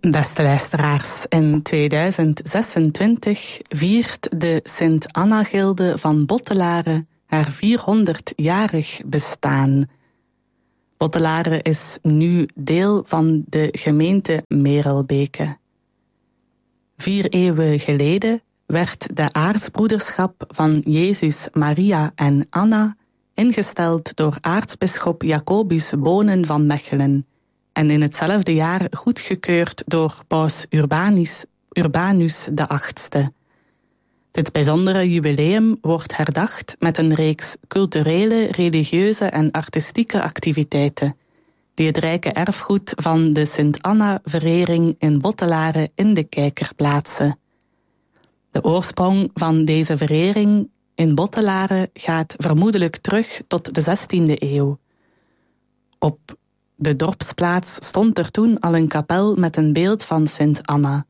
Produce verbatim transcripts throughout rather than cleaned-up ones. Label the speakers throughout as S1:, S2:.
S1: Beste luisteraars, in tweeduizend zesentwintig viert de Sint-Anna-gilde van Bottelaren haar vierhonderdjarig bestaan. Bottelaren is nu deel van de gemeente Merelbeke. Vier eeuwen geleden werd de aartsbroederschap van Jezus, Maria en Anna ingesteld door aartsbisschop Jacobus Bonen van Mechelen en in hetzelfde jaar goedgekeurd door paus Urbanus, Urbanus de achtste. Dit bijzondere jubileum wordt herdacht met een reeks culturele, religieuze en artistieke activiteiten die het rijke erfgoed van de Sint-Anna-verering in Bottelaren in de kijker plaatsen. De oorsprong van deze verering in Bottelaren gaat vermoedelijk terug tot de zestiende eeuw. Op de dorpsplaats stond er toen al een kapel met een beeld van Sint-Anna.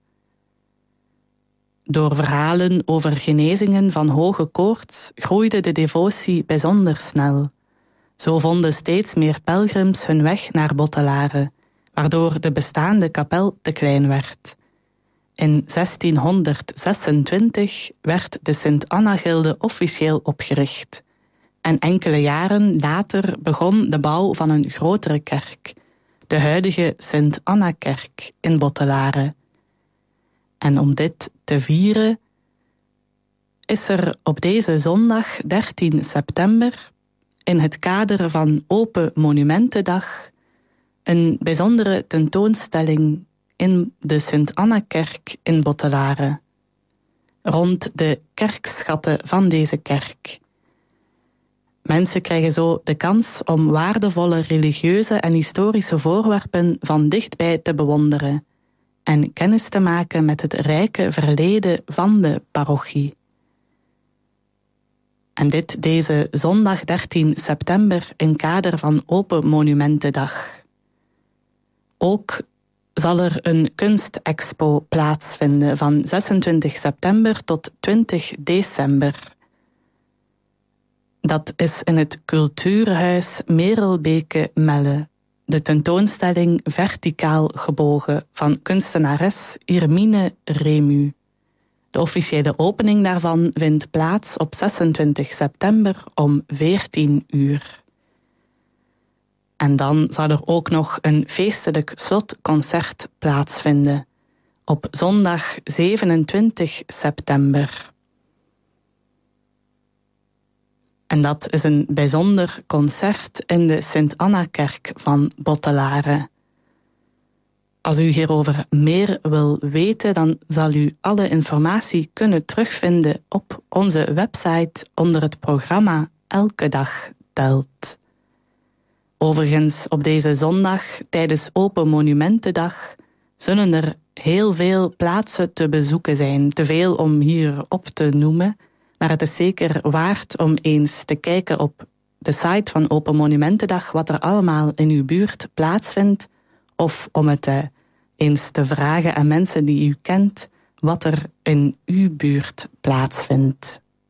S1: Door verhalen over genezingen van hoge koorts groeide de devotie bijzonder snel. Zo vonden steeds meer pelgrims hun weg naar Bottelaren, waardoor de bestaande kapel te klein werd. In zestienhonderdzesentwintig werd de Sint-Anna-gilde officieel opgericht. En enkele jaren later begon de bouw van een grotere kerk, de huidige Sint-Anna-kerk in Bottelaren. En om dit te vieren is er op deze zondag dertien september in het kader van Open Monumentendag een bijzondere tentoonstelling in de Sint-Anna-kerk in Bottelaren, rond de kerkschatten van deze kerk. Mensen krijgen zo de kans om waardevolle religieuze en historische voorwerpen van dichtbij te bewonderen en kennis te maken met het rijke verleden van de parochie. En dit deze zondag dertien september in kader van Open Monumentendag. Ook zal er een kunstexpo plaatsvinden van zesentwintig september tot twintig december. Dat is in het Cultuurhuis Merelbeke Melle, de tentoonstelling Verticaal gebogen van kunstenares Irmine Remu. De officiële opening daarvan vindt plaats op zesentwintig september om veertien uur. En dan zal er ook nog een feestelijk slotconcert plaatsvinden op zondag zevenentwintig september. En dat is een bijzonder concert in de Sint-Anna-kerk van Bottelaren. Als u hierover meer wil weten, dan zal u alle informatie kunnen terugvinden op onze website onder het programma Elke Dag Telt. Overigens, op deze zondag, tijdens Open Monumentendag, zullen er heel veel plaatsen te bezoeken zijn. Te veel om hier op te noemen, maar het is zeker waard om eens te kijken op de site van Open Monumentendag wat er allemaal in uw buurt plaatsvindt, of om het uh, eens te vragen aan mensen die u kent wat er in uw buurt plaatsvindt.